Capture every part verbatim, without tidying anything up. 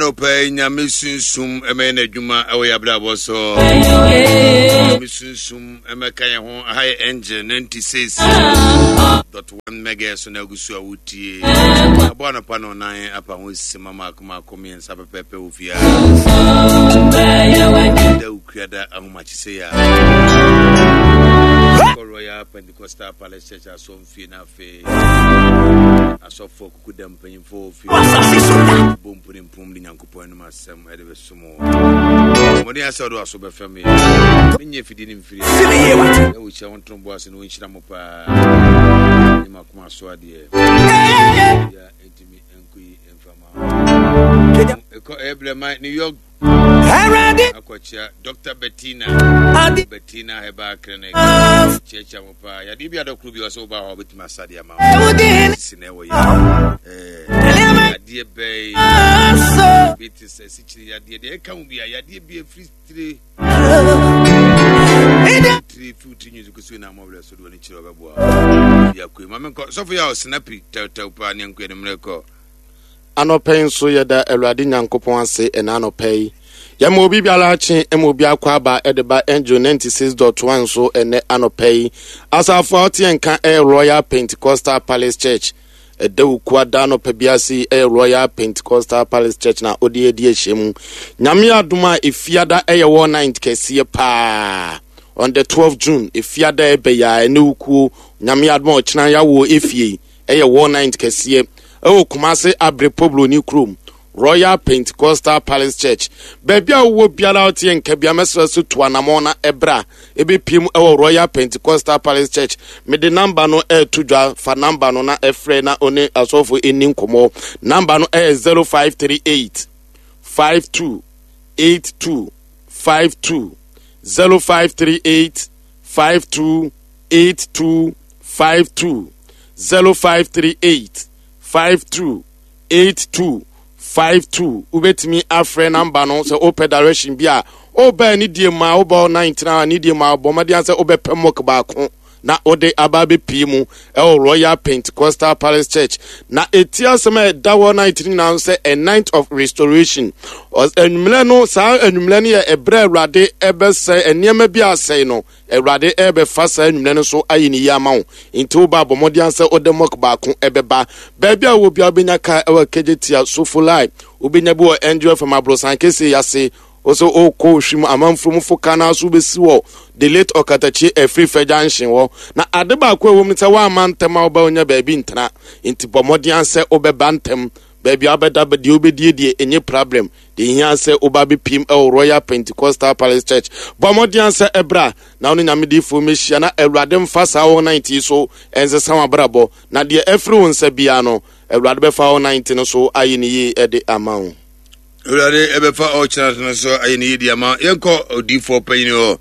Anope nyamisum emene djuma awe yabrabo so nyamisum emeka ye ho high engine ninety-six point one megahertz na gusu awutie abona pa no nan apa ho sima makoma komi nsa pepepe ofia da ukriada ahumachi se ya Royal Pentecostal Palace Church asomfie na fe asofo kukudam panyimfo fi bompuni mpum nyankopon no masem ede besumo moni asodo asobe fami menye fidi ni mfiri e wo cha won trombo ase no nchira mopa ni makoma so ade ya etimi enkui enfama eko eblema New York Akocha Doctor Bettina Bettina Heba Clinic Checha mopa ya dibia do klubi waso ba ho betima sade ama sinewo ya eh adie bay bitis sichiri ya die de ka mu bia ya die bia free three three fruit news kusu na mo ble so do ni chiro bebo ya ku ma men ko so for ya snappy tel tel pa ni nko edem reko anopen so yeda Awurade Nyankopon ase ena anopen ya mo bi biala chi emobi akwa ba edeba Angel ninety-six point one so ene anopen asafo otienka e Royal Pentecostal Palace Church edewu kwada no pebiasi e Royal Pentecostal Palace Church na odi edi ehemu nyame adoma efiada eye one night kese pa on the twelfth June efiada ebe ya ene wuku nyame adoma ochina ya wo efie eye one night kese o kumase abre poblo ni krom Royal Pentecostal Palace Church baby a wo biara otie nka bia mesra so to anamona ebra ebe piem e Royal Pentecostal Palace Church me de number no e tudwa fa number no na efre na one asofo eni nkomo number no e zero five three eight five two eight two five two zero five three eight five two eight two five two zero five three eight five two eight two five two ubetimi afre number no se open direction bia oba ni die ma oba nineteen ni die ma bo made anse obepem mok ba ko na ode ababe pimu e Royal Pentecostal Palace Church na etia sema dawo nineteen na say a night of restoration os enumle no sa enumle ne e ebra Awurade ebe say eniema bi asay no Awurade ebe fa sa enumle no so ayini ya mawo into ba bo mode anse ode mok ba ko ebeba ba bia wo bia obenya ka e wa kejetia sofulai obenya bi wo enjoy from abrosan kese yase also o ko hwim amanfrum foka na so besi wo the late Okatachi e free fejantion wo na adeba ko ewom nta wa amantem a oba onya ba bi ntana inti bomodian se obeba ntem ba bi abeda ba di obedie die enye problem de hia se oba be pim e Royal Pentecostal Palace Church bomodian se ebra na onu nyame di fo mehia na Awurade mfa sa wo ninety so ense sama brabo na de efri won se bia no Awurade be fa wo ninety no so ayini yi e de amawo Urade ebefa o chana so ayini yidi ama yenko odifo payini o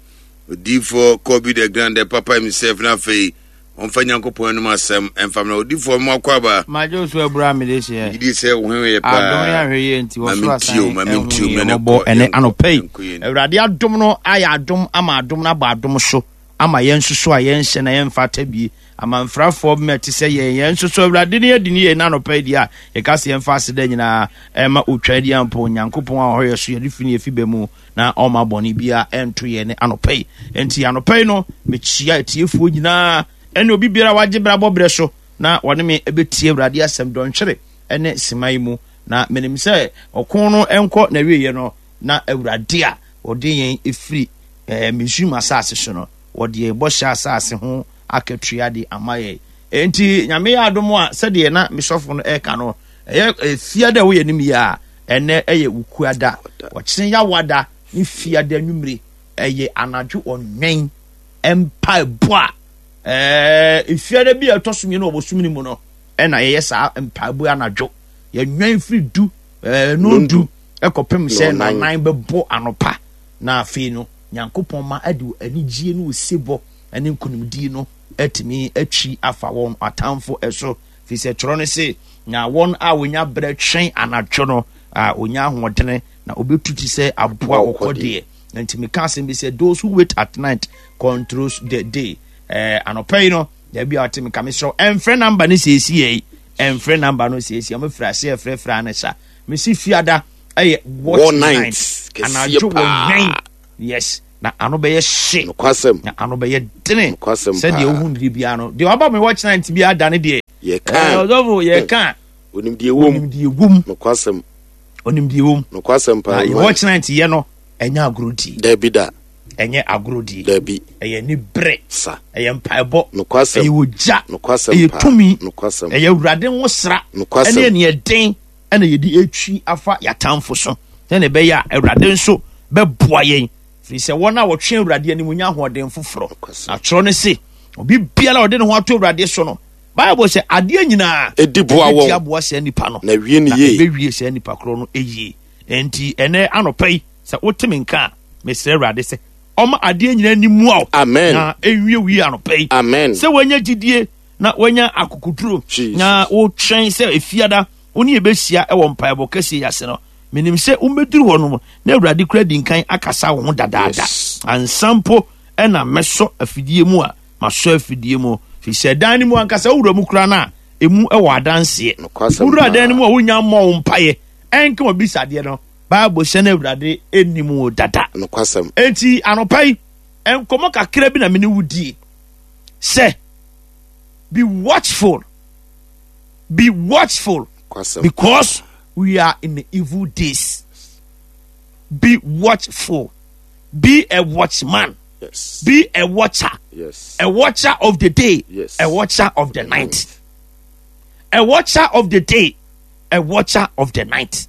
odifo Kobe the Grande papa himself na fe onfa Nyankopon no masem enfam na odifo mo akwaba majo so ebra me de se yidi se wenwe pa adom ya hweye nti wo so asan mamitio me ne bo ene anopay Awurade adom no aya adom ama adom na ba adom so ama yen susu a yen hye na yen fata bi ama mfrafo meti se yen yen susu Awurade ne yedi ne na anopay dia e ka se yen fa se da nyina e ma otwadi ampo Nyankopon a hoye so yedi fini efibe mu na o ma boni bia ento ye ne anopay enti anopay no me chia etiefuo nyina ene obi biara waje bra bobre so na wone me ebetie Awurade asem donhwere ene simai mu na menim se okon no enko na wiye no na Awurade a ode yen efiri eh misuma asase so no wode bosha asase ho akatruade amaye enti nyame ya adom a sede na misofo no eka no eye fiada wo yenim ya ene eye wukuada wochen ya wada ni fiada nwumre eye anadwo onwen empa boa eh fiada bi atosumi no obosumi mu no ena ye sa empa boa anadwo ye nwen firi du eh no du ekopem se na nan bebo anopa na afi no Nyankopon ma ade anigie no osebo ane nkonimdi no etimi atwi afa won atamfo eso fi se tro ne se na won a wonya bra twen anadwo no a onya hodene na obetuti se aboa okode ntimi kanse bi se those who wait at night controls the day eh anopay no there be atimi kamisho enfre number ni se sie enfre number no se sie amfra se efre fra na sha mesi fiada ɛyɛ war night anadwo wɔ nwan yes na ano bɛyɛ hye nokwasɛm na ano bɛyɛ dene nokwasɛm sɛdeɛ wohu ndiri bia no deɛ waba me watch night bi ada ne deɛ yɛka ɔdɔfo yɛka onim deɛ wom onim deɛ wom nokwasɛm onim deɛ wom nokwasɛm pa na watch night yɛ no ɛnyɛ agorodi dabi da ɛnyɛ agorodi dabi ɛyɛ ni bere sa ɛyɛ mpaebɔ nokwasɛm ɛyɛ wogya nokwasɛm ɛyɛ pa tumi nokwasɛm ɛyɛ awurade nwosra nokwasɛm ɛne ɛne ɛden ɛna yɛde etwi afa yatamfo so ɛna ɛbɛyɛ a awurade nso bɛboa yɛn firi sɛ wɔn a wɔtwe awurade anim nya ahoɔden foforɔ atwerɛ no se obi biara ɔde ne ho ato awurade so no bible sɛ adeɛ nyinaa ɛdi boa wɔn ɛdi aboa sɛ nipa no na wie ne yie na ɛbɛwie sɛ nipa korɔ no ɛyie enti ɛnɛ anɔpa yi sɛ wote me nka a mesrɛ awurade sɛ ɔma adeɛ nyinaa ni mu a amen na ɛwie wie anɔpa yi amen sɛ wɔanya gyidie na wɔanya akokoduro na wotwɛn sɛ efiada wo ne yɛbɛhyia ɛwɔ mpaebɔ kɛseɛ yɛase no menim sɛ wombɛduru hɔ no mu na awurade kora di nkan akasa wo ho dadaada ansa mpo ɛna mɛsɔ afidie mu a masɔ afidie mu firi sɛ dan no mu ankasa wowura mu kora no a ɛmu ɛwɔ adanseɛ wowura dan no mu a wonya mmɔ wo mpayɛ ɛnka wabisadeɛ no bible hyɛ no awurade ɛnim wo dada nokwasɛm enti anɔpa yi ɛnkɔmmɔ kakra bi na mene wo die sɛ be watchful be watchful nokwasɛm because we are in the evil days. Be watchful. Be a watchman. yes Be a watcher. yes A watcher of the day. Yes. A watcher of the night. A watcher of the day. A watcher of the night.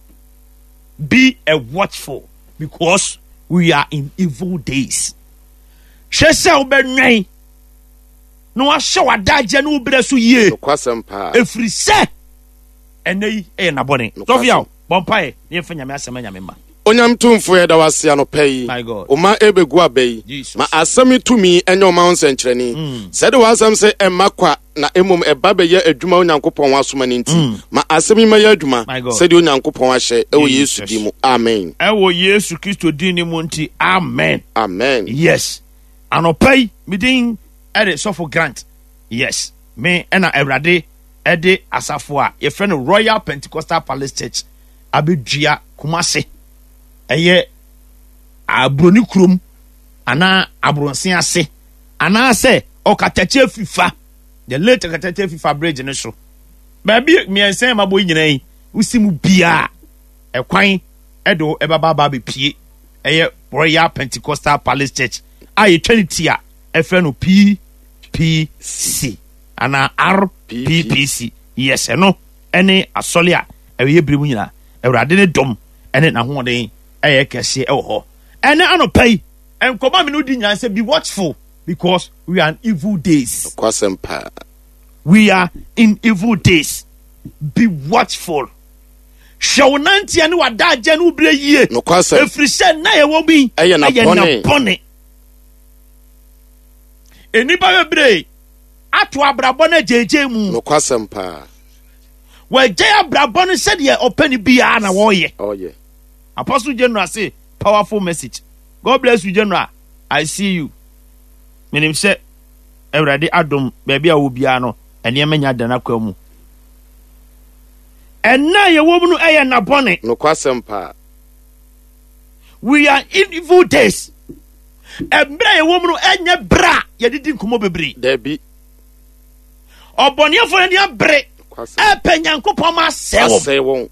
Be a watchful because we are in evil days. Shese obenwen. No asho adaje no bere so ye. nokwasɛm pa Efri se ɛnɛ yi ɛyɛ nabɔne sɔfia bɔmpae ne yɛmfa nyame asɛm anyame ma onyamtomfo yɛda wase anɔpa yi My God. ɔma ɛbɛgu aba yi Jesus. ma asɛm tumi ɛnyɛ ɔma wo nsɛnkyerɛni sɛde w'asɛm sɛ ɛmma kwa na mmom ɛba bɛyɛ adwuma onyankopɔn w'asoma no nti ma asɛm yi mɛyɛ adwuma My God. sɛdeɛ onyankopɔn ahyɛ ɛwɔ Jesus. yesu din mu amen ɛwɔ yesu kristo din ne mu nti amen amen yes anɔpa yi medin ɛde sɔfo grant yes me ɛna awurade ɛde asafo a yɛfrɛ no royal pentecostal palace church abɛdua kumase ɛyɛ aburoni kurom anaa aburonse ase anaasɛ ɔkatakye fifa the late ɔkatakye fifa bridge ne so baabi mmiɛnsa ma bɔ nyinaa yi wosi mu biaa ɛkwan ɛde wo ɛbaba aba bɛpie ɛyɛ royal pentecostal palace church a yɛtwa ne ti a ɛfrɛ no p p c ana R P P C yes ɛno ɛne asɔle a ɛyɛ bere mu nyinaa awurade ne dɔm ɛne n'ahoɔden ɛyɛ kɛseɛ ɛwɔ hɔ ɛne anɔpa yi nkɔmɔ mi no di nyinaa sɛ be watchful because we are in evil days nokwasɛm pa we are in evil days be watchful hwɛ wo nanteɛ ne wadagye ne wo berɛ yie nokwasɛm ɛfiri sɛ na yɛwɔ bi ɛyɛ nabɔne nabɔne enipa bebree ato abrabɔ no gyegye mu nokwasɛm pa wɔagye abrabɔ no sɛdeɛ ɔpɛ no biara na wɔreyɛ ɔyɛ apostle general say powerful message god bless you general I see you menim sɛ awurade adom baabi a wɔ biara no ɛnneɛma nya dana kwa mu ɛna yɛwɔ mu no ɛyɛ nabɔne nokwasɛm pa we are in evil days ɛmberɛ yɛwɔ mu no ɛnyɛ berɛ a yɛde di nkɔmmɔ bebree dabi ɔbɔneɛfoɔ no ne abere ɛpɛ nyankopɔn ma asɛe wɔm asɛe wɔn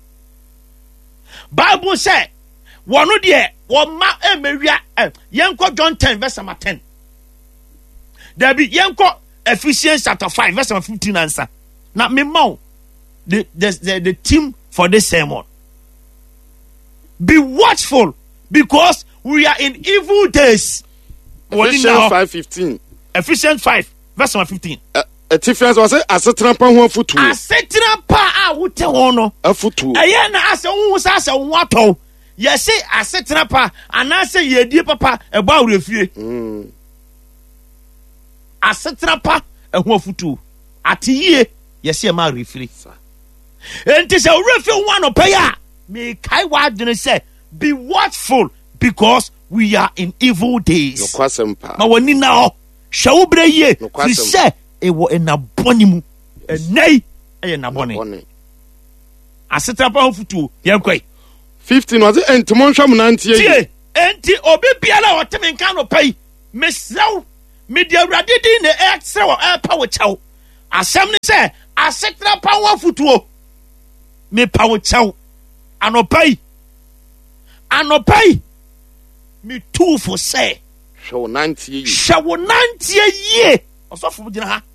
bible sɛ wɔno deɛ wɔma ɛmɛwia ɛ yɛnkɔ John ten verse number ten dabi yɛnkɔ Ephesians chapter five verse number fifteen ansa na memma wo the, the, the, the theme for this sermon be watchful because we are in evil days Ephesians five fifteen Ephesians five verse number fifteen ɛtifia sɛ wɔsɛ asetena pa ho afotuo asetena pa a wote hɔ no afotuo ɛyɛ na asɛ wo sɛ asɛ wo atɔ yɛse asetena pa anaasɛ yɛdie papa ɛbɔ awerɛfie asetena pa ɛho afotuo ate yie yɛse ɛma awerɛfiri enti sɛ wowerɛfie ho anɔpɛ yi a mekae w'adwene sɛ be watchful because we are in evil days nokwasɛm pa ma w'ani na hɔ hwɛ wo berɛ yie firi sɛ ɛwɔ ɛnabɔne mu ɛnɛi ɛyɛ nabɔne asetena pa ho fotuo yɛnkɔi fifteen was it enti monhwa mo nantie tie enti obi biala oteme nka no pai mesraw media awurade din na extra e pa wo chaw asɛm ne sɛ asekra pa wo futuo me pa wo chaw anopai anopai me tufo sɛ hwe wo nantie yi hwe wo nantie yie ɔsɔfo gyina ha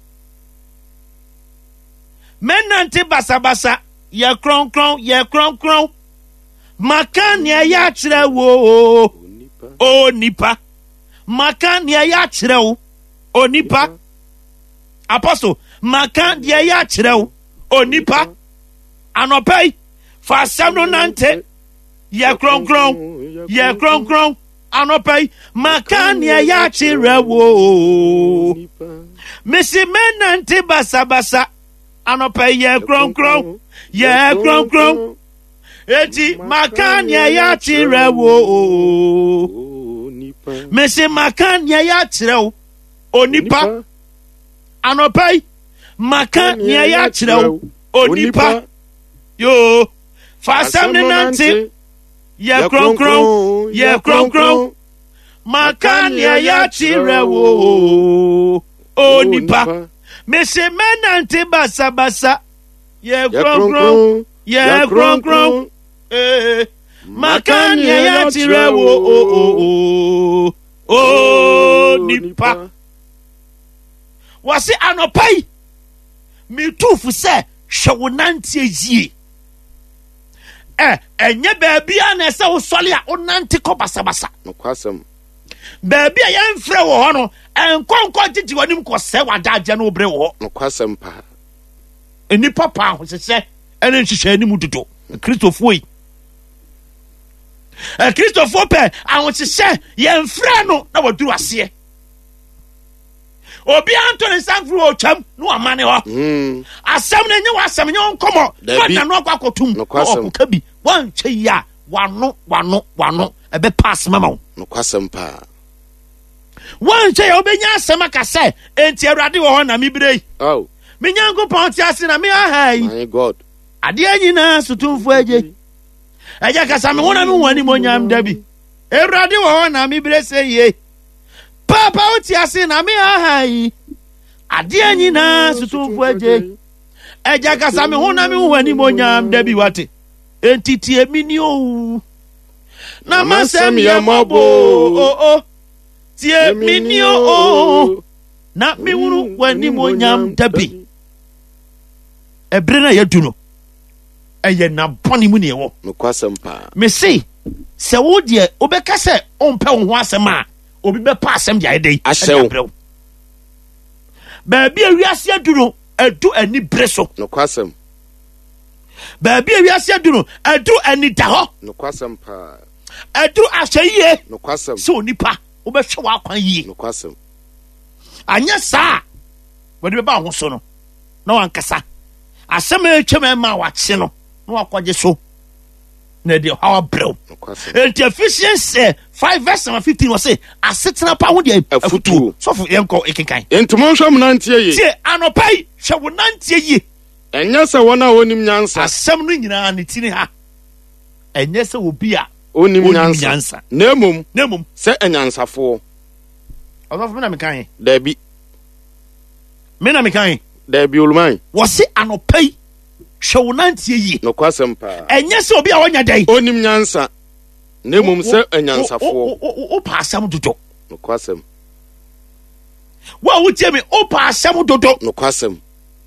menante basa basa ye kron kron ye kron kron makania ya kyerɛ wo o nipa makania ya kyerɛ wo o nipa apostle makania ya kyerɛ wo o nipa anopai fa asɛm no nante ye kron kron ye kron kron anopai makania ya kyerɛ wo mesi menante basa basa anopai ye kron kron ye kron kron eti makania ya kyerɛ wo mesi makania ya kyerɛ wo onipa anopai makania ya kyerɛ wo onipa yo fa asɛm ne nante ye kron kron ye kron kron makania ya kyerɛ wo onipa mesi menante basa basa ye kron kron ye kron kron eh makania ya kyerɛ wo onipa wasi anopai mi tufu sɛ hwɛ wo nante yie eh enye baabi a na sɛ wo sɔle a wo nante kɔ basabasa no kwasɛm baabi a yɛmfrɛ wɔ hɔ no ɛnkɔnkɔ gyegye w'anim kɔ sɛ w'adagye no wobrɛ wɔ hɔ no kwasɛm pa enipa pa ho sɛ ɛne nhyehyɛ anim dodo kristofo yi ɛ kristofo pɛ ahohyehyɛ yɛmfrɛ no na waduru aseɛ obi anto ne sanfro otwam no amane hɔ asɛm ne nye wasɛm nye nkɔmɔ wada no akɔ akotum ɔkoka bi wankyɛ yi a wano wano wano ɛbɛ pass mama wo no kwasɛm pa wankyɛ ya obenya asɛm aka sɛ enti awurade wɔ hɔ na mebrɛ yi oh me nyankopɔn te ase na me aha yi my god adeɛ nyinaa sotomfo agye ɛgya kasa me ho na me ho anim onyam da bi awurade wɔ hɔ na mebrɛ sɛ yie papa wo te ase na me aha yi adeɛ nyinaa sotomfo agye ɛgya kasa me ho na me ho anim onyam da bi wate enti tie mi ni o na masɛm yɛ mɔbo o o tie mi ni o na me wuru w'anim onyam da bi ɛberɛ na yɛdu no ɛyɛ na bɔne mu ne ɛwɔ no kwasɛm pa me se sɛ wo deɛ wobɛka sɛ ɔmpɛ wo ho asɛm a obi bɛpa asɛm de ayɛ dɛn ahyɛw baabi a wiase adu no adu ani bere so no kwasɛm baabi a wiase adu no adu ani da hɔ no kwasɛm pa adu ahyɛ yie no kwasɛm sɛ onipa wobɛhwɛ w'akwan yie no kwasɛm anyɛ saa wɔde bɛba wo ho so no na wankasa asɛm a ɛtwam ɛma wakye no na wakɔgye so na ɛde ɔhaw abrɛw no kwasɛm enti Ephesians five verse number fifteen wɔ se asetena pa ho deɛ afutuo sɔfo yɛnkɔ ɛkenkan enti monhwɛ mo nantie yi tie anɔpa yi hwɛ wo nanteɛ yie ɛnyɛ sɛ wɔn a wɔnim nyansa asɛm no nyinaa ne ti ne ha ɛnyɛ sɛ obi a onim nyansa na mmom na mmom sɛ anyansafoɔ ɔsɔfo me na mekan dabi me na mekan dabi oluman wɔ se anɔpa yi hwɛ wo nanteɛ yie no kwasɛm pa ɛnyɛ sɛ obi a wɔnya dɛn onim nyansa na mmom sɛ anyansafoɔ wopa asɛm dodo no kwasɛm wo a wotie me wopa asɛm dodo no kwasɛm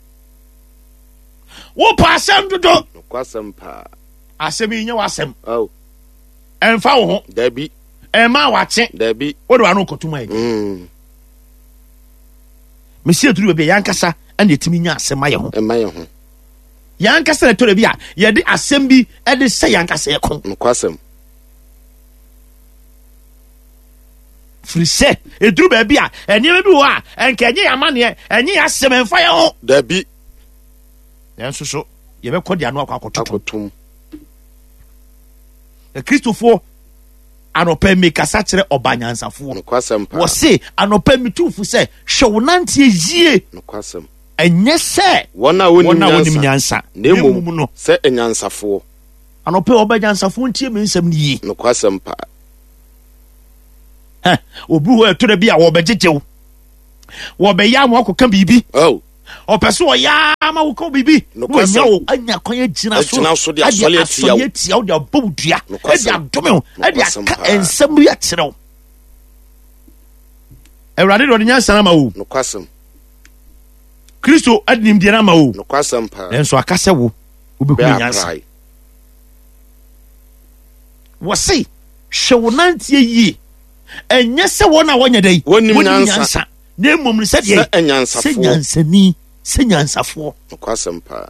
wopa asɛm dodo no kwasɛm pa asɛm yi nyɛ w'asɛm oh ɛmfa wo ho dabi ɛma wakye dabi wode wano nkɔtom ayɛ mm mesie duru baabi a yɛankasa ɛne ɛtumi nya asɛm ayɛ ho ɛma yɛ ho yɛankasa na ɛtɔre bi a yɛde asɛm bi ɛde sɛ yɛankasa yɛko no kwasɛm firi sɛ ɛduru baabi a ɛnneɛma bi wɔ a ɛnka ɛnyɛ yɛ amanneɛ ɛnyɛ yɛ asɛm ɛmfa yɛ ho dabi ɛnso so yɛbɛkɔ de ano akɔ akɔtotom akotom kristofoɔ anɔpa mi kasa kyerɛ ɔba nyansafoɔ no kwasɛm pa wɔ se anɔpa mi tumfo sɛ hwɛ wo nanteɛ yie no kwasɛm ɛnyɛ sɛ wɔn a wɔn a wɔnim wɔnim nyansa nyansa na mmom no sɛ anyansafoɔ anope obajansafo ntie me nsɛm ni no kwasɛm pa eh obi ho eto da bi a wo begegyew wo be ya mo akoka bibi oh opeso ya ma wo ko bibi no nya wo anya kwanya gyina so gyina so de asɔle atia wo atia wo de abodua e de adome e de aka ensɛm ya kyerɛw Ewurade do nya sana ma wo no kwasɛm Kristo adnim de na ma wo no kwasɛm pa enso akasɛ wo obeku nyansa wo sei hwɛ wo nantie yie ɛnyɛ sɛ wɔn a wɔnyɛ dai wɔnim nyansa na mmom sɛ deɛ sɛ nyansafo sɛ nyansani sɛ nyansafoɔ no kwasɛm pa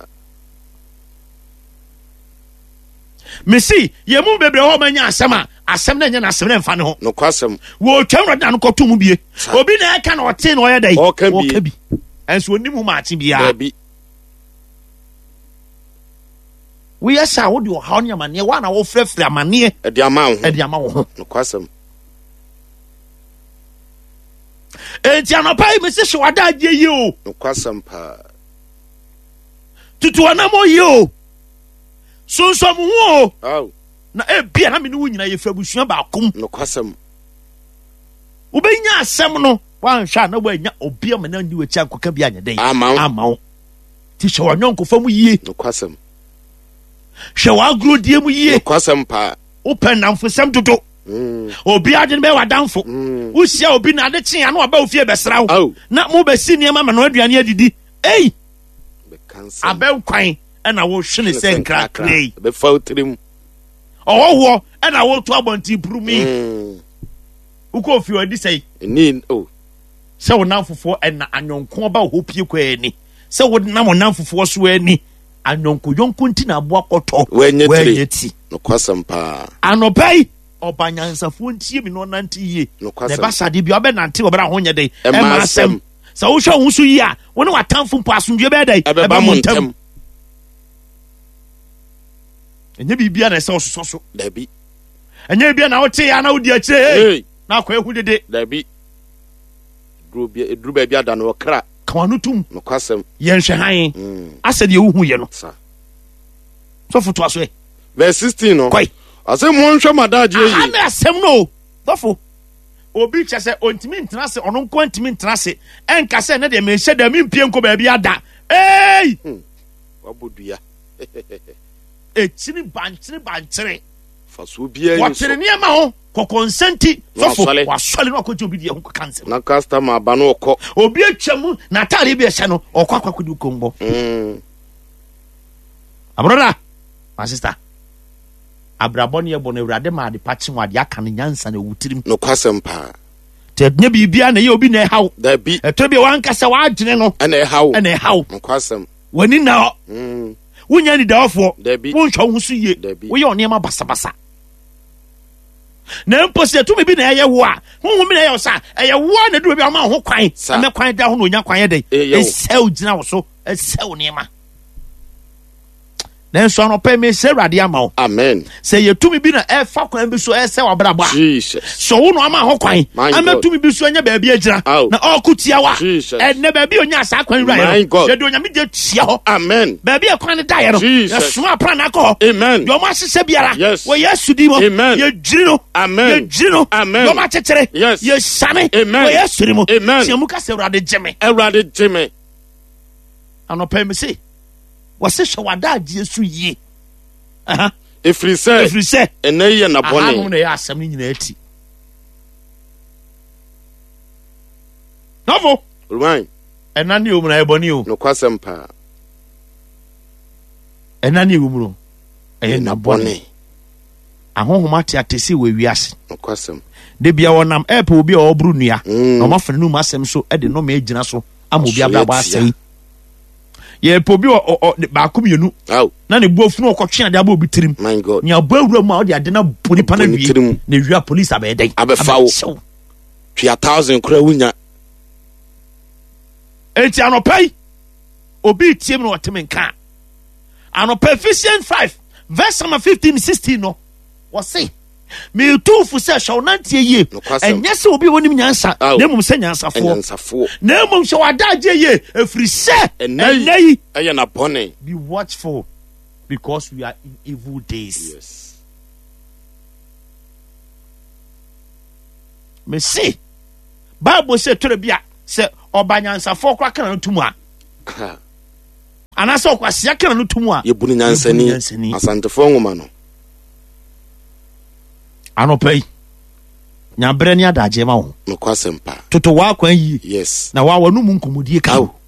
mesi yɛ mu bebre hɔ ma nya asɛm a asɛm na nya na asɛm na mfa ne ho no kwasɛm wo twam rada no kɔto mu bie obi na ɛka na ɔte na ɔyɛ dai ɔka bi ɛnso onim ho maakye bia bi we yɛ sa wo de ɔhaw ne amaneɛ wa na wo frɛfrɛ amaneɛ ɛde ama wo ɛde ama wo ho no kwasɛm enti anɔpa yi mesi hwe wada agye yi o no kwasɛm pa tutu anam yi o sonsom ho o oh na ebia na me ne wo nyina yɛfrɛ busua baakom no kwasɛm wobɛnya asɛm no wanhwɛ na woanya obia ma na ndi wachi akɔka bi anyɛ dɛn ama wo ama wo ti hwɛ wanyɔnkofa mu yie no kwasɛm hwɛ wagoro die mu yie no kwasɛm pa wopɛ namfosɛm dodo mm obi agye bɛ wadamfo wosia obi na ade kye ano aba ofie bɛsra wo na mo bɛsi nneɛma ma no aduane adidi ei abɛ kwan ɛna wo hwene sɛ nkrakra yi bɛfa utrim ɔwɔwɔ ɛna wo to abɔnti prumi ukɔ ofie odi sɛ ni oh sɛ wo namfofoɔ ɛna anyɔnko ba wo pie kɔ ani sɛ wo nam namfofoɔ so ani anyɔnko yɔnko nti na aboa kɔtɔ wɛnyɛ ti no kwasɛm pa anɔpai ọba nyansafoɔ ntie mi no nante yie na ba sade bi ɔbɛ nante ɔbɛra ho nyɛ dɛ ɛma asɛm sɛ wohwɛ wo so yi a wo ne watamfo mpo asomdwe bɛɛ dɛ ɛbɛba mo ntam ɛnyɛ biribia na ɛsɛ ɔsosɔ so dabi ɛnyɛ biribia na wote ya na wodi akyire na akɔ ehu dede dabi duru baabi ada no ɔkra kawano tum no kwasɛm yɛnhwɛ han asɛ deɛ wohu yɛ no sɔfo to aso ɛ verse sixteen no kɔi asɛ mo nhwɛ madagye yi ana asɛm no sɔfo obi kyɛ sɛ ontimi ntena se ɔno nko ntimi ntena se ɛnka sɛ ne deɛ mehyɛ da mempie nkɔ baabi ada ei wabodua ɛkyini bankyere bankyere faso biara wɔtere nneɛma ho kɔkɔnsɛnti sɔfo wasɔle no akɔgye obi deɛ ho kɔka nsɛm na customer aba no ɔkɔ obi atwa mu na atare bi ɛhyɛ no ɔkɔ akɔkɔdi kɔmbɔ abrɔda my sister abrabɔ ne yɛbɔ no awurade ma ade pakye ho ade aka no nyansa na ɛwutirim no kwasɛm paa nti ɛnyɛ biribia na ɛyɛ obi na ɛhaw dabi ɛtɔ bi a wankasa waadwene no ɛna ɛhaw ɛna ɛhaw no kwasɛm w'ani na hɔ wonya anidawafoɔ dabi wonhwɛ wo ho so yie woyɛ ɔnneɛma basabasa na mpo sɛ tumi bi na ɛyɛ wo a honhom bi na ɛyɛ wo sa ɛyɛ wo a na duru bi a ɔma ho kwan ɛmɛ kwan da ho na onya kwan yɛ dɛn ɛsɛw gyina wo so ɛsɛw nneɛma nanso anɔpɛ me sɛ awurade ama wo amen sɛ yɛtumi bi na ɛfa kwan bi so ɛsɛ wabrabɔ a jesus sɛ wo no ama ho kwan ama tumi bi so anya baabi agyina na ɔko tia wa ɛnɛ baabi onya saa kwan wura yɛ no yɛde onyame gye tia hɔ amen baabi a kwan no daeɛ no yɛsoma apra no akɔ hɔ amen deɛ ɔma ahyehyɛ biara wɔ yesu din mu amen yɛdwiri no amen yɛdwiri no amen deɛ ɔma akyekyere yɛsane wɔ yesu din mu amen tia mu ka sɛ awurade gye me awurade gye me anɔpɛ me se wɔse hwɛ w'adagyeɛ so yie ɛfiri sɛ ɛfiri sɛ ɛnɛ yɛ nabɔne ahanom na ɛyɛ asɛm no nyinaa ti nɔfo roman ɛna ne ɛwɔ mu na ɛbɔne o nokwasɛm paa ɛna ne ɛwɔ mu no ɛyɛ nabɔne ahohom ate ate sɛ wɔ wiase nokwasɛm de bia wɔnam ɛpɛ obi a ɔboro nnua na ɔmafene no mu asɛm so ɛde nnɔma agyina so ama obi abrabɔ asɛe yɛpɛ obi baako mmienu na ne buafunu ɔkɔtwe ade aba obi tirim ne abo awura mu a ɔde ade no bo nipa no wie na wie a police abɛyɛ dɛn abɛfa wo twe a thousand kora wonya enti anɔpa yi obi tie mu na ɔteme nka anɔpa Ephesians five verse number fifteen sixteen no wɔse meetufo sɛ hwɛ wo nanteɛ yie ɛnyɛ sɛ obi wɔnim nyansa na mmom sɛ nyansafoɔ na mmom hyɛ w'adagye yie ɛfiri sɛ ɛnɛ yi ɛyɛ nabɔne be watchful because we are in evil days. Yes. Me see Bible say to the bia say obanyansafo kwa kana no tumu a anasa okwasia kana no tumu a yebuni nyansani asantefo nwoma no anopai nyabre ni adaje ma wo no kwasempa toto wa kwan yi yes na wa wonu mu nkomodie ka wo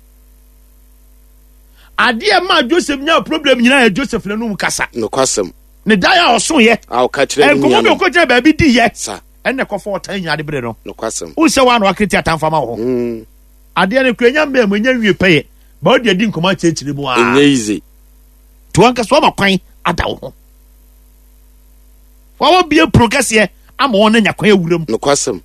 ade ma Joseph nya problem nyina ya Joseph na no mu kasa no kwasem ne daya oso ye a o ka kire ni ya no ko je ba bi di ye sa enne ko fo tan nya de bre no no kwasem wo se wa no akreti atamfa ma wo mm ade ne kwenya mba mu nya wie peye ba odi adi nkoma chechire mu a enye easy to anka so ma kwan ada wo wa wo bie progress ama won nya kwan awuram no kwasem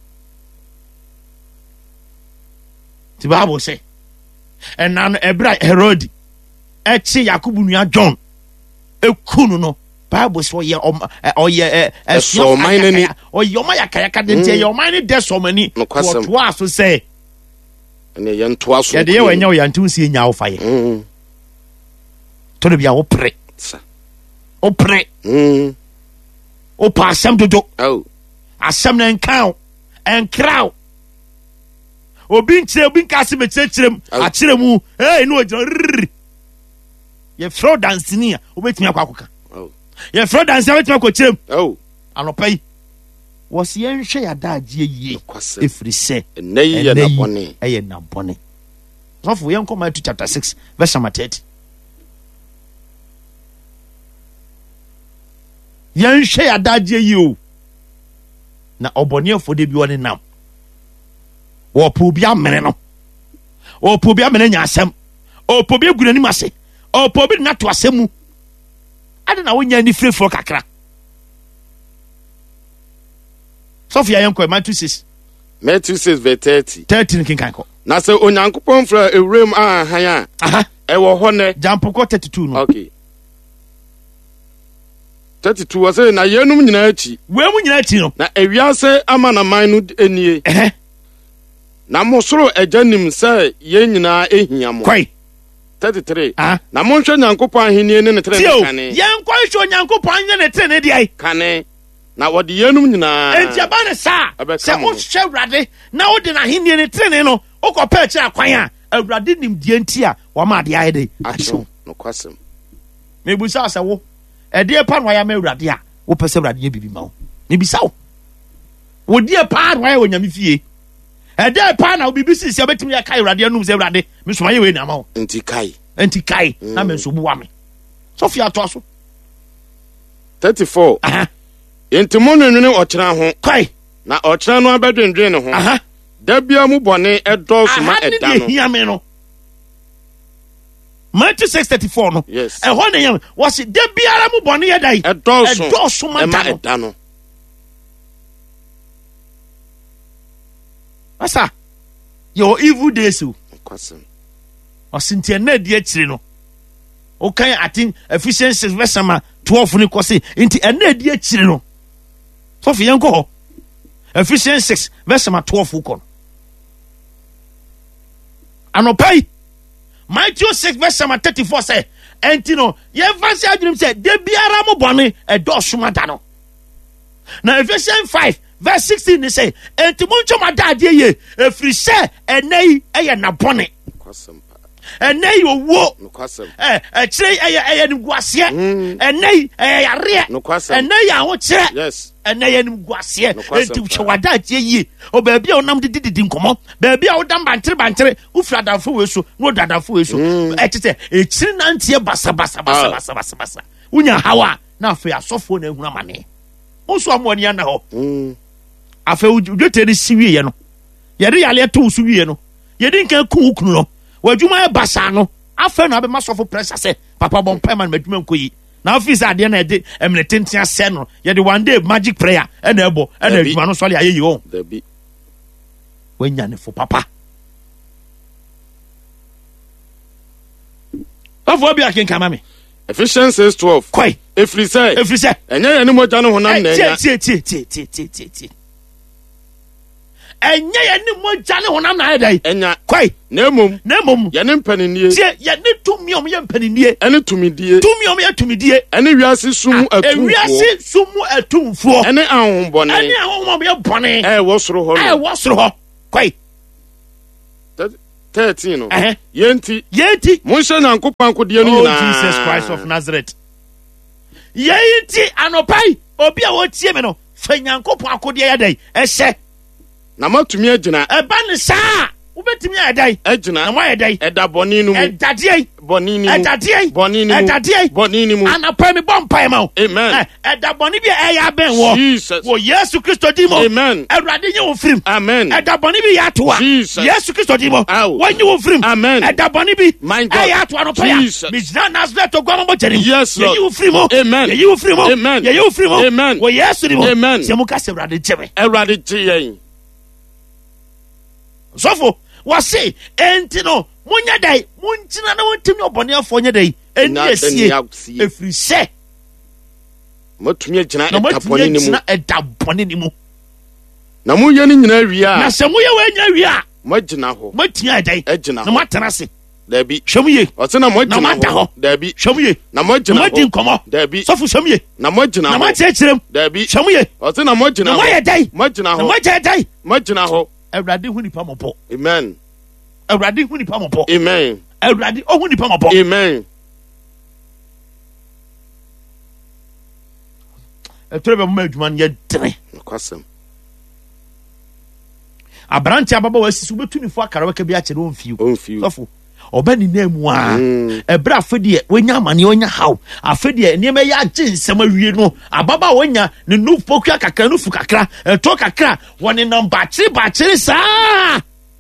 ti Bible say enna ebra Herod echi Yakubu nua John ekunu no Bible say oye oye e so man ni oye oma yakaya ka de ntie ye oma ni de so mani no kwasem to aso say ene ye nto aso ye de ye wanya ye ntu sie nya wo fa ye mm to de bia wo pre sa wo pre mm o pa asem dodo oh asem na nkan enkraw obi nkyere obi nkase me kyerem a kyeremu eh no ogira ye throw dance ni a obetimi akwa akoka oh ye throw dance obetimi akwa kyerem oh anopai was ye nhwe ya daagye yie efiri se nei ye na bone eye na bone so for ye nkoma to chapter six verse thirty ye nhwe ya daagye yie o na oboniefo de bi woni nam wo po bia mene no wo po bia mene nya asem o po bia gurani mase o po bi na to asemu ade na wonya ni frefo kakra Sofia yanko Matthew six Matthew six verse thirty thirty kin kan ko na se onyankopon fra ewrem a han a aha e wo ho ne jampo ko thirty-two no okay thirty-two was na yenum nyina achi we mu nyina achi no na ewiase ama na man no enie eh na mosoro ajanim se ye nyina ehia mo kwai thirty-three ah na monhwe nyankopon ahenie ne ne tre ne kane yen kwai hwe nyankopon ahenie ne tre ne di ai kane na wode yenum nyina entia ba ne sa se o hwe awrade na wo de na ahenie ne tre ne no o ko pa chi akwan a awrade nim die ntia wo ma de ai de aso no kwasem me busa se wo e de pa no ya ma awrade a wo pese awrade ye bibi ma wo ne bisa wo wo de pa no ya onyame fie e de pa na bibi sisi abetimi ya kai awrade anum se awrade me soma ye we na ma wo enti kai enti kai na me so buwa me Sofia to aso thirty-four aha enti monwenwene okira ho kai na okira no abedwendwen ne ho aha da bia mu bone edoso ma eda no hia me no Matthew six thirty-four no yes e ho ne yam was da biara mu bone ye dai edoso edoso ma eda no asa your evil days o kwasem osintie na die chire no o kan atin Ephesians six verse twelve ni kwose nti na die chire no so fi yen ko ho Ephesians six verse twelve ko anopai Matthew six verse thirty-four say enti no ye fancy adwum say de biara mo bone e do somada no na Ephesians five verse sixteen ni say enti mo nchoma daade ye efiri se enei eye na bone kwasem enei owo no kwasem eh e kire eye eye ni guase enei eye yare no kwasem enei ya ho kire yes enei ni guase enti chwa daade ye o ba bia onam de didi nkomo ba bia o dam bantere bantere u fra danfo we so no dadafo we so e tete e kire nantie basa basa basa basa basa basa unya hawa na afi asofo na ehuna mane unso amoni ana ho mm afi udwete ni siwie ye no ye de yale to usuwie no ye de nkan ku ukunu no wadwuma e basa no afi na be masofo pressure se papa bon payman madwuma nkoyi na afi sa de na de emnetentia se no ye de one day magic prayer e na ebo e na adwuma no so le ayeyi ho da bi wanya ne fo papa afo bi akin kama me Ephesians six twelve kwai efiri se efiri se enye ye ne moja no honam na enya tie tie tie tie tie tie enye ye ni mogya ne honam na ayedai enya kwai na emom na emom ye ne mpaninie tie ye ne tumi om ye mpaninie ene tumidie tumi om ye tumidie ene wiase sumu atumfo ewiase sumu atumfo ene ahombone ene ahom ye bone eh wo soro ho eh wo soro ho kwai thirteen no eh yenti yenti monhye Nyankopɔn akode no oh nyina Jesus Christ of Nazareth yenti anopai obi a wotie me no fa Nyankopɔn akode ya dai ehye na matumi agina eba ne saa wobetumi ayedai agina na moayedai eda boni no mu edadie boni ni mu edadie boni ni mu edadie boni ni mu anopai me bompai ma amen eda boni bi eya ben wo Jesus wo Yesu Kristo di mo amen Awurade nye wo firim amen eda boni bi ya to a Jesus Yesu Kristo di mo Ow. wonye wo firim Amen. eda boni bi My God. eya to anopai a Jesus. Mijna Nazareth ogwa mo jerim Yes, Lord. ye wo firim o Amen. ye wo firim o Amen. ye wo firim o Amen. wo Yesu di mo Amen. se mu ka se Awurade jeme Awurade gye yɛn sofo wase enti no munya dai muntina na wontimi obone afo nya dai eni Na- esie eni asie. efiri se matumi agina na eda matumi boni ni mu gyina eda bone ni mu na moyɛ no nyina wie na a sɛ moyɛ wanya wie a magyina hɔ matia dai agyina na hɔ matena se dabi hwɛm ye ɔte na Na magyina moada hɔ hɔ. dabi hwɛm ye na na magyina madi hɔ nkɔmmɔ dabi sɔfo hwɛm ye na magyina na hɔ makyerɛkyerɛm dabi hwɛm ye ɔte na magyina na hɔ moayɛ dai magyina na hɔ moagya dai magyina hɔ awurade hu nipa mmɔbɔ amen awurade hu nipa mmɔbɔ amen awurade ɔhu nipa mmɔbɔ amen ɛtɔrɔ bɛ mma adwuma no yɛ dene nokwasɛm aberante ababa wasi so wobɛtu ne fo akara waka bi akyerɛ ɔmfiw ɔmfiw sɔfo ɔba ne nam mu a Mm. ɛberɛ afe deɛ wɔnya amane ɔnya haw afe deɛ nneɛma yɛ agye nsɛm awie no ababa a wɔnya ne no pokua kakra no fu kakra ɛtɔ kakra wɔne nam bakyere bakyere saa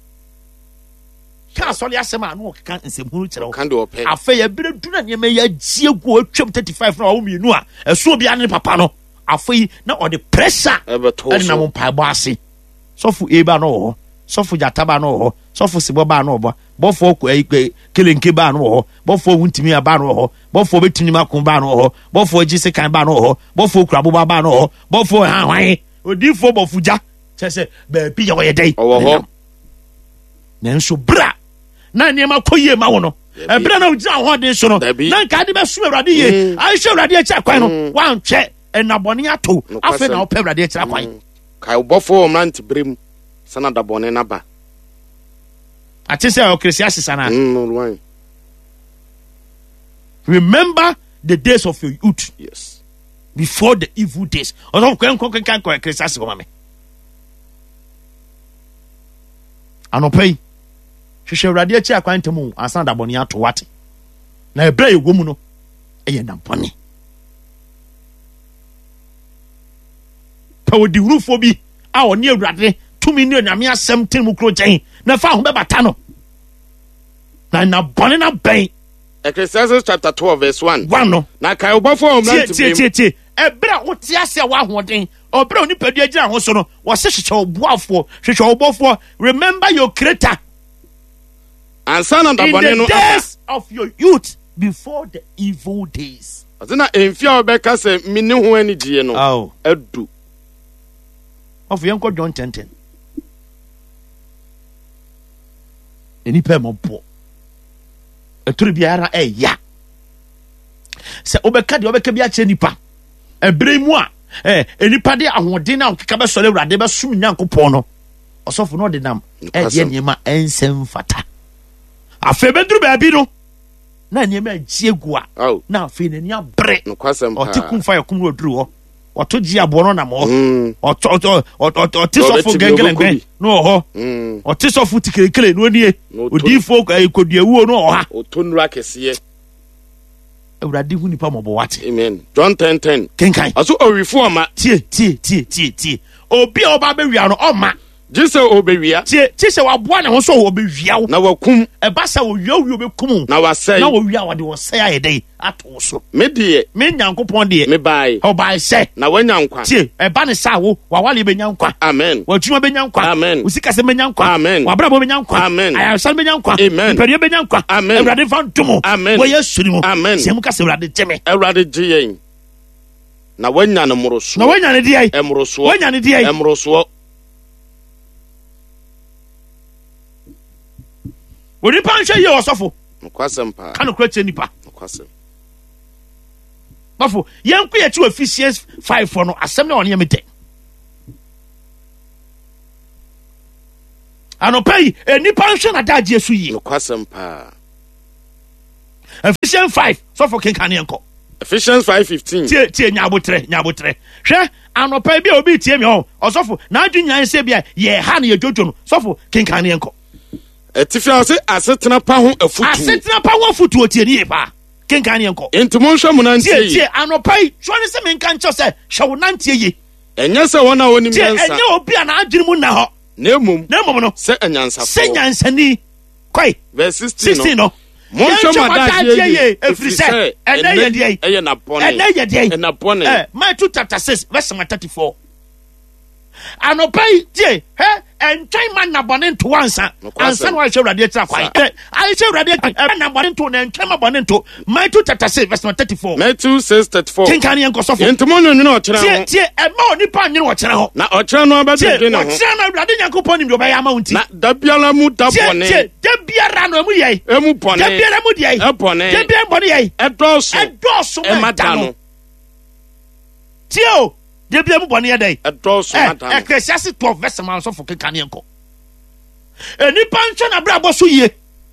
ka asɔre asɛm a no ɔkeka nsɛmhunu kyerɛ wo kan de ɔpɛ afei ɛberɛ du na nneɛma yɛ agyie gu atwam thirty-five na wɔwo mmienu a ɛso biara ne papa no afei na ɔde pressure ɛbɛtɔ ɛde nam so mpaebɔ ase sɔfo eba no wɔ hɔ sɔfo gyata ba no wɔ hɔ sɔfo sebɔ ba no wɔ hɔ bɔfoɔ kɔ- ɛyi- kelenke ba no wɔ hɔ bɔfoɔ wuntumi ba no wɔ hɔ bɔfoɔ bɛtumi mako ba no wɔ hɔ bɔfoɔ gye sekan ba no wɔ hɔ bɔfoɔ kuraboba ba no wɔ hɔ bɔfoɔ hahwan odiifoɔ bɔfo gya kyerɛ sɛ baabi yɛ wɔyɛ dɛn Ɔwɔ hɔ. nanso bra na nneɛma kɔ yie ma wo no Dabi. ɛberɛ na wogyina ahoɔden so no Dabi. na nka ade bɛsom awurade yie Mm. ahwɛ awurade akyi akwan no woanhwɛ ɛnabɔne ato Nokwasɛm. afei na wopɛ awurade akyiri akwan kae wobɔfoɔ wɔ mmerante berɛ mu sana da bɔne no ba ate sɛ ɔkresi asesa no a Mm, right. remember the days of your youth yes before the evil days ɔsɔ kɔ nkɔ kankan kɔ ɛkresi ase kɔ ma me anɔpa yi hwehwɛ awurade akyi akwan ntam o ansa na dabɔne ato wate na ɛberɛ a yɛwɔ mu no ɛyɛ nampɔne pɛ odihurufoɔ bi a ɔne awurade tumi ne onyame asɛm tene mu kuro gyɛn na fa ho bɛbata no na nabɔne no bɛn Ecclesiastes chapter twelve verse one wa no na kae wobɔfoɔ wɔ tie mmerante tie berɛ mu tie tie ɛberɛ a wote ase a woahoɔden ɔberɛ a onipadua gyina ho so no wɔse hyehyɛ wo boafoɔ hyehyɛ wo bɔfoɔ remember your creator ansa na da in bɔne no the aba days of your youth before the evil days. ɔse na ɛmfi a wobɛka sɛ menni ho anigyeɛ no Oh. adu Of yɛnkɔ John ten ten. Enipa mmɔbɔ. Ɛtoro biara ɛya. Sɛ wobɛka deɛ wobɛka bi akyerɛ nipa. Ɛberɛ mu a eh, enipa de ahoɔden a ɔkeka bɛsɔre Awurade bɛsom Nyankopɔn no. Ɔsɔfo no ɔde nam ɛdeɛ nneɛma ɛnsɛm fata. Afei bɛduru baabi no. Na nneɛma agyie gu a. Ao. Na afei n'ani abere. nokwasɛm Ɔte kum paa fa yɛ kum no oduru hɔ. Ɔto gye aboɔ no nam hɔ. Mm, Ɔtɔ ɔtɔ ɔtɔ ɔte Na sɔfo ɔbɛti bi gɛngɛlɛngɛn ɔbɛkɔ no wɔ hɔ. mm. Ɔte sɔfo tikelekele no nie. Na ɔtɔ- Odiifo ɛyi koduawuo no wɔ ha. ɔtɔ nnura kɛseɛ Awurade hu nipa mmɔbɔ wate. amen John ten ten Kenkan. ɔso ɔwifo ɔma Tie tie tie tie tie. Obi a ɔba bɛwia no ɔma. gye sɛ ɔbɛwia Tie tie sɛ waboa ne ho so wɔ bɛwia wo. na wakum Ɛba sɛ wɔwia wo bɛkum wo. na wasɛe Na wɔwia wɔde wɔsɛe ayɛ dɛ ato wo so. me deɛ Me Nyankopɔn deɛ. mebae Ɔbae sɛ. na woanya nkwa Tie ɛba ne sa wo wawale bɛnya nkwa. amen W'adwuma bɛnya nkwa. Amen. Wo sikasɛm bɛnya nkwa. Amen. W'abrabɔ bɛnya nkwa. Amen. Ayaresane bɛnya nkwa. Amen. Nipadua bɛnya nkwa. Amen. Awurade fa nto mo. Amen. Wɔyɛ suri mo. Amen. Sɛ mu ka sɛ Awurade gye me. awurade gye yɛn na woanya no mmorosoɔ Na wɔanya ne deɛ. ɛmmorosoɔ Wɔanya ne deɛ. ɛmmorosoɔ onipa nhwe ye osofo Nokwasem pa. ka no kwete nipa Nokwasem. bafo yenku ye to Ephesians five for no asem na one ye mete anopai enipa nhwe na daje esu yi Nokwasem pa. Ephesians five so for kenkan yenko Ephesians five fifteen. tie tie nyabotre nyabotre hwe anopai bi obi tie mi ho osofo na adwunyan se bia ye ha na ye jojo no sofo kenkan yenko Etifia se asetena pa ho afutu. Asetena pa ho afutu otie ni pa kenkan yenko Entimo nhwa mu nantie tie yi. tie anopai so ne se menka ncho se hwe nantie yi Enye se wona woni tie mensa. enye obi ana adwene mu na ho Na emum. na emum no Se enyansafo. se nyansani kwai verse sixteen. sixteen no Moncho madaje ye efrise ene ye die eye na pone. ene ye die E na pone. eh Matthew chapter six verse thirty-four anopai tie he entwai man na bone nto wansa ansa no ahwe urade tira kwai eh ahwe urade na bone nto na entwai ma bone nto Matthew chapter six verse thirty-four Matthew six thirty-four. kinkani enko sofo Entimo nyo nyo ochira tie ho. tie e ma oni pa nwene ochira ho Na ochira no abadede ne ho. ochira na urade nyankopon nim do ba ya ma unti Na dabiala mu da bone. tie tie biara no emu ye Emu pone. tie biara mu die E pone. tie biara bone ye Edoso. edoso E ma da no madano. tie o tie biara mu bone ye dai Edoso eh madano. Ecclesiastes twelve verse man so for kekane enko enipa nche na bra boso ye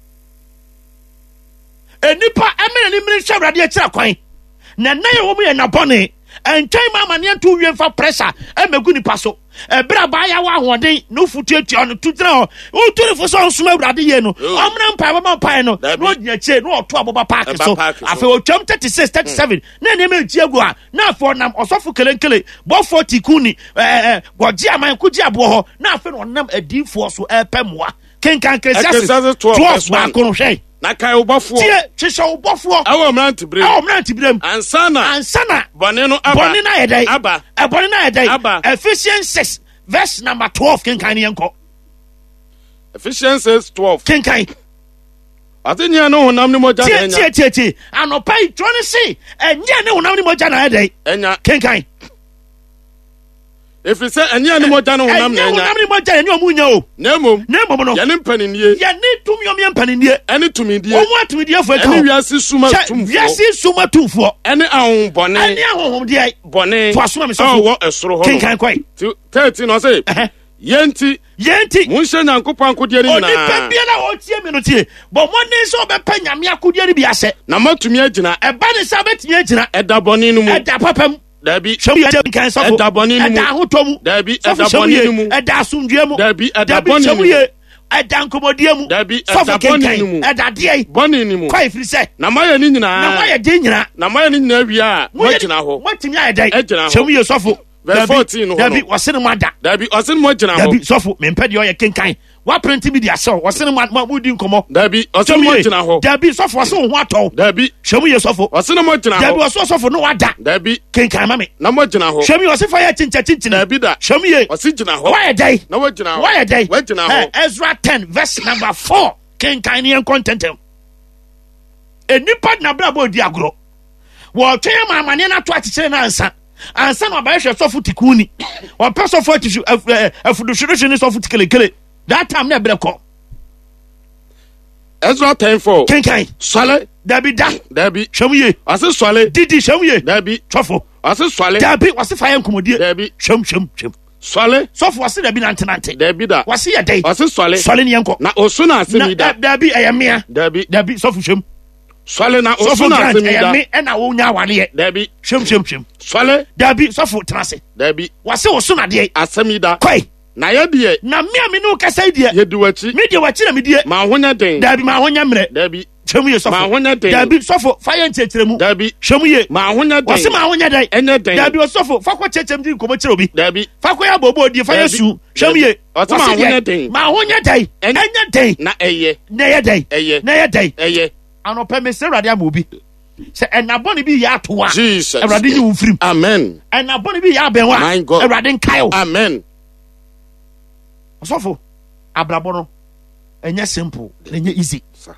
enipa emene ni mini hwe urade akira kwan na na ye wo mu ye na bone entwai mama ne nto wie mfa pressure emegu nipa so ebra ba ya wa ahoden no futu etua no tudra ho o turi fo so nsoma urade ye no omna mpa ba mpa no no dia che no oto aboba park so afa o twam thirty-six thirty-seven na ne me giagu a na afo nam osofo kelenkele bo forty kuni eh goji aman kuji abo ho na afa no nam adifo so epemwa kenkan Ecclesiastes twelve ba kono hwe na kai ubofo tie hwehwe ubofo awo mranti brem awo mranti brem ansana ansana bone no aba bone na yedai aba e bone na yedai aba Ephesians six verse number twelve kenkan yenko Ephesians six twelve kenkan atenya no honam ni moja na enya tie tie tie anopai twone si enye ne honam ni moja na yedai enya kenkan if you say enya ni moja na honam na enye enya honam ni moja enye omunya o na emom na emom no ya ne mpaninie ya ne tumyom ye mpaninie ene tumidie omu atumidie fo ene wiase suma tumfo wiase suma tumfo ene ahon bone ene ahonhom de bone to asoma me so oh wo esoro ho kenkan kwai thirteen no say yenti yenti munhye nyankopon akodie ni na onipa bia na otie me no tie bo mone so obepa nyame akodie ni bi ase na matumi agina eba ne sa betumi agina eda bone no mu eda papam dabi hwem ye kan sofo eda bone no mu eda ahotom dabi eda bone no mu eda asundue mu dabi eda bone no mu eda nkomodie mu dabi eda bone no mu eda de bone no mu kwai firi se na maye ni nyina na maye de nyina na maye ni nyina wi a magina ho watimi ayedai agina ho hwem ye sofo verse fourteen no dabi wasene mu ada dabi osene mo agina ho dabi sofo mempe de oye kenkan wa print bi dia so wasene mu mu di nkomo dabi osene mo agina ho dabi sofo wasene ho atɔ dabi hwem ye sofo osene mo agina ho dabi waso sofo no wada dabi kenkan mame na mo agina ho hwem ye wasifa ye chincha chincha dabi da hwem ye osi gina ho wa yedai na wo gina ho wa yedai wa gina ho Ezra ten verse number four kenkan ne contentem enipa na bra bo di agro wo twen ma amane na to akekere na ansa ansa na ba hwe sofo tikuni wo pe sofo tishu afudushuru ni sofo tikelekele that time na breko Ezra ten four kenkan swale dabi da dabi hwemye ase swale didi hwemye dabi sofo ase swale dabi wase fa yankomodie dabi hwem hwem hwem swale sofo wase dabi nante nante dabi da wase ye dai ase swale swale ni yanko na osu na ase mi da dabi ayamia dabi dabi sofo hwem swale na sofo osu na ase mi da ayame ena wo nya wale ye dabi hwem hwem hwem swale dabi sofo tenase dabi wase wo so na de ase mi da kwai na ye de na me a me no kasa die ye di wachi me de wachi na me die ma honya den dabi ma honya mre dabi hwem ye sofo ma honya den dabi sofo fa ye nchechire mu dabi hwem ye ma honya den wase ma honya dai enye den dabi sofo fa kwa chechem di nkomo kire obi dabi fa kwa ya bobo die fa ye su hwem ye wase ma honya den ma honya dai enye dai na eye na ye dai eye na ye dai eye anopa me se rade amobi se enabone bi ya to wa Jesus rade ni wufrim amen enabone bi ya ben wa My God. rade nkayo amen osofo abrabo no enye simple enye easy Sir.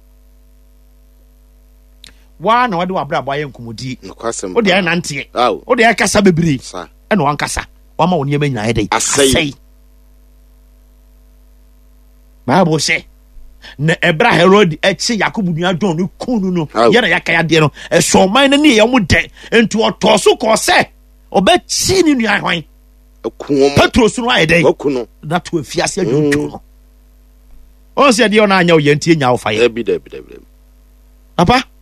wa na wade wa abrabo aye nkomodi nokwasem o de ya nante aw o de ya kasa bebre sa e no wankasa wa ma woni ma nyina ye dai Asɛe. Bible say na ebra Herod eche Yakob nua John no kunu no ye na yakaya de no eso man na ne ye mu de enti otoso ko se obechi ni nua hwan akuom Petros no ayede akuno na to afiase adwonto no o se de ona anya o ye ntie nya wo fa ye bi da bi da bi papa